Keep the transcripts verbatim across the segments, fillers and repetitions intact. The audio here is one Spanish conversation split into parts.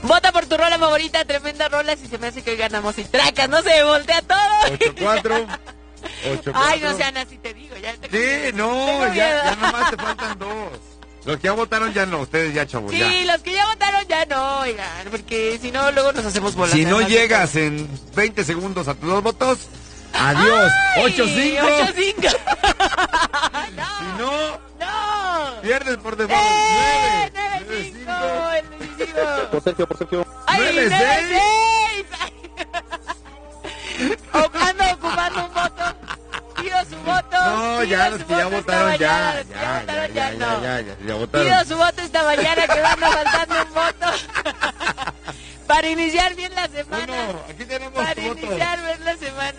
Vota por tu rola favorita, tremenda rola, si se me hace que hoy ganamos y tracas, no se voltea todo. ocho cuatro. Ay, no sean así, te digo. Ya te Sí, no, ya, ya nomás te faltan dos. Los que ya votaron ya no, ustedes ya, chavos. Sí, ya. los que ya votaron ya no, oigan, porque si no, luego nos hacemos bolas. Si no llegas en veinte segundos a tus dos votos, adiós. ocho cinco. ocho cinco. No. Si no, no. Pierdes por default. ¡Eh! nueve. nueve cinco. El decisivo. Por Sergio, por Sergio. ¡Ay, nueve seis! Ando ocupando un voto. Pido su voto. No, ya Pido los su que ya voto votaron esta ya. mañana, los que Ya, votaron ya, no. ya, ya, ya, ya votaron. Pido su voto esta mañana que van faltando un voto. Para iniciar bien la semana. Uno, aquí tenemos Para tu voto. iniciar bien la semana.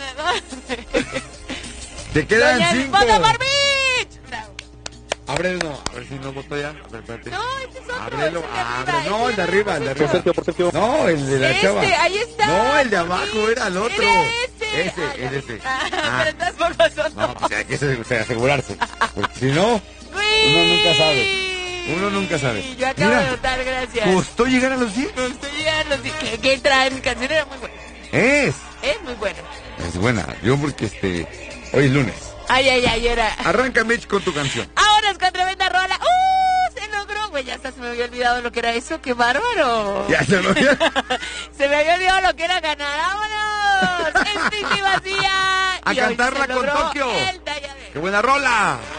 Te quedan Doña, cinco. ¡Voto por Mitch! Bravo. Ábrelo, a ver si no votó ya. A ver, espérate. No, este es otro. Ábrelo, es el de arriba, abre. ese No, el de arriba, el de Por arriba. Sergio, por Sergio. No, el de la Este, chava. ahí está. No, el de abajo era el otro. Era este. Ese, Ah, ya es vi. ese. Ah, Ah. pero tampoco son No, pues hay que ase- asegurarse. Porque si no, Uy. uno nunca sabe. Uno nunca sabe. Yo acabo Mira, de votar, gracias. costó llegar a los diez. Costó llegar a los diez. Que, que trae mi canción era muy buena. Es. Es muy buena. Es buena. Yo porque este, hoy es lunes. Ay, ay, ay, era. Arranca, Mitch, con tu canción. Ahora es con tremenda rola. ¡Uh! Se logró, güey. Ya hasta se me había olvidado lo que era eso. ¡Qué bárbaro! Ya se lo ya. Se me había olvidado lo que era ganar. ¡Vámonos! En Titi Vacía. A Y hoy cantarla se con logró Tokio. el talladero. ¡Qué buena rola!